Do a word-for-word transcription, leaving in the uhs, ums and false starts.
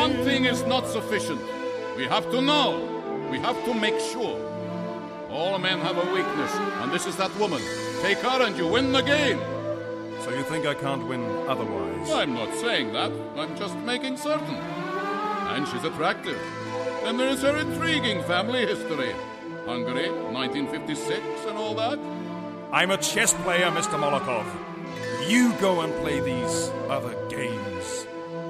One thing is not sufficient. We have to know. We have to make sure. All men have a weakness, and this is that woman. Take her and you win the game. So you think I can't win otherwise? I'm not saying that. I'm just making certain. And she's attractive. Then there is her intriguing family history. Hungary, nineteen fifty-six and all that. I'm a chess player, Mister Molotov. You go and play these other games.